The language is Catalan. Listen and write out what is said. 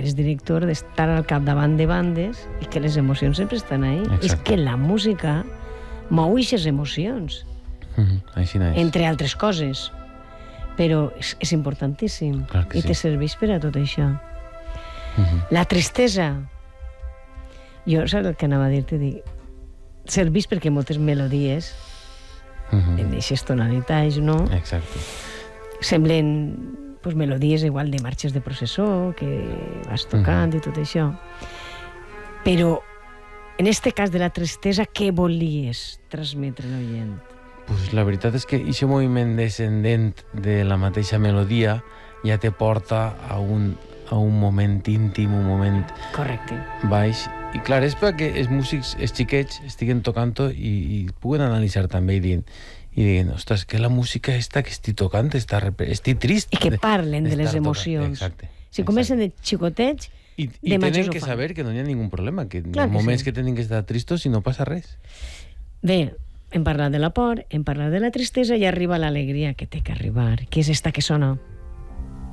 eres director, d'estar al capdavant de bandes i que les emocions sempre estan ahí. Exacte. És que la música mou eixes emocions, Així no és. entre altres coses. Però és importantíssim. Clar que I sí. te serveix per a tot això. La tristesa. Jo, saps el que anava a dir-te? Serveix perquè moltes melodies en aquestes tonalitats, no? Exacte. Semblen pues, melodies igual de marxes de processó que vas tocant i tot això. Però en este cas de la tristesa, què volies transmetre a l'oient? Pues la veritat és que aquest moviment descendent de la mateixa melodia ja te porta a un moment íntim, un moment Correcte. baix. I clar, és perquè els músics, els xiquets, estiguen tocant-ho i puguen analitzar també i dient, ostres, que la música esta que estic tocant estic trist. I que parlen de les emocions. Exacte. Si comencen de xicotets, I de tenen majors ho que fan. saber que no hi ha ningú problema, que en Clar que moments sí. que tenen que estar tristos i no passa res. Bé, hem parlat de la por, hem parlat de la tristesa i arriba l'alegria que té que arribar, que és esta que sona.